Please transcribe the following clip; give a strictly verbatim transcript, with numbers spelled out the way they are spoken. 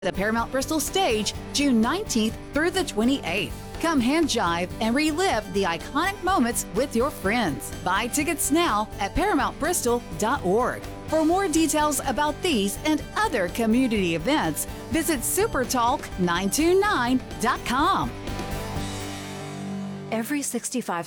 the Paramount Bristol stage June nineteenth through the twenty-eighth. Come hand jive and relive the iconic moments with your friends. Buy tickets now at paramount bristol dot org. For more details about these and other community events, visit super talk nine two nine dot com. Every sixty-five